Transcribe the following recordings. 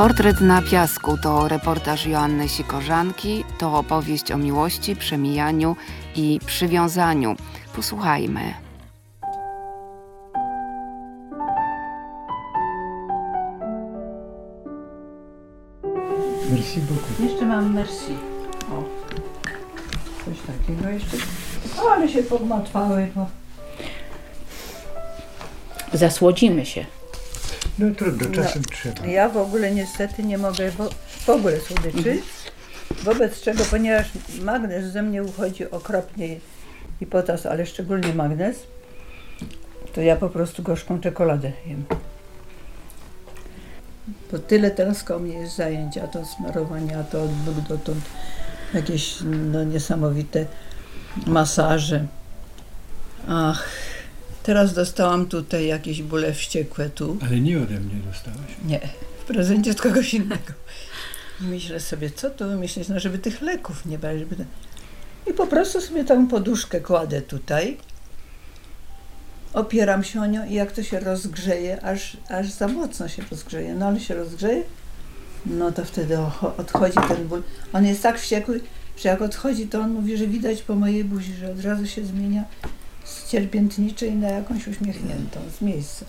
Portret na piasku to reportaż Joanny Sikorzanki, to opowieść o miłości, przemijaniu i przywiązaniu. Posłuchajmy. Merci beaucoup. Jeszcze mam merci. O, coś takiego jeszcze. O, ale się pogmatwały, bo... Zasłodzimy się. No trudno, czasem trzeba. Ja w ogóle niestety nie mogę w ogóle słodyczy, wobec czego, ponieważ magnez ze mnie uchodzi okropnie i potas, ale szczególnie magnez, to ja po prostu gorzką czekoladę jem. To tyle teraz koło mnie jest zajęć, a to smarowanie, a to od nóg dotąd jakieś niesamowite masaże. Ach, teraz dostałam tutaj jakieś bóle wściekłe tu. Ale nie ode mnie dostałaś. Nie, w prezencie od kogoś innego. I myślę sobie, co tu wymyślić, no żeby tych leków nie brać. I po prostu sobie tą poduszkę kładę tutaj. Opieram się o nią i jak to się rozgrzeje, aż za mocno się rozgrzeje, no ale się rozgrzeje, no to wtedy odchodzi ten ból. On jest tak wściekły, że jak odchodzi, to on mówi, że widać po mojej buzi, że od razu się zmienia z cierpiętniczej na jakąś uśmiechniętą, z miejsca.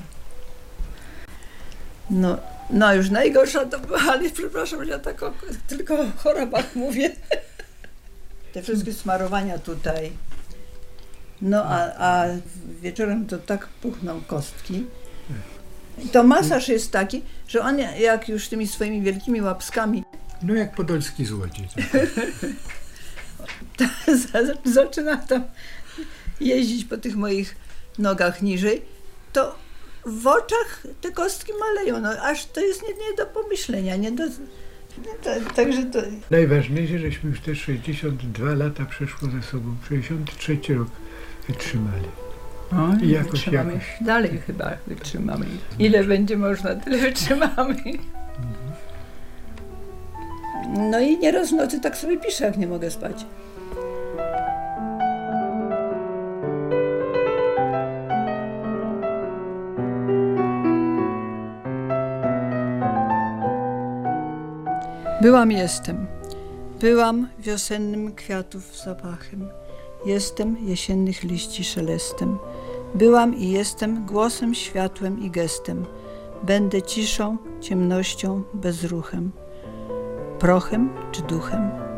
No już najgorsza to była, ale przepraszam, że ja tak tylko o chorobach mówię. Te wszystkie smarowania tutaj. No a wieczorem to tak puchną kostki. I to masaż jest taki, że on jak już tymi swoimi wielkimi łapskami No jak podolski złodziej. zaczyna tam jeździć po tych moich nogach niżej, to w oczach te kostki maleją, no aż to jest nie do pomyślenia, także to... Najważniejsze, żeśmy już te 62 lata przeszło ze sobą, 63 rok wytrzymali. O, I jakoś. Dalej chyba wytrzymamy. Ile będzie można, tyle wytrzymamy. No i nieraz w nocy tak sobie piszę, jak nie mogę spać. Byłam wiosennym kwiatów zapachem. Jestem jesiennych liści szelestem. Byłam i jestem głosem, światłem i gestem. Będę ciszą, ciemnością, bezruchem. Prochem czy duchem.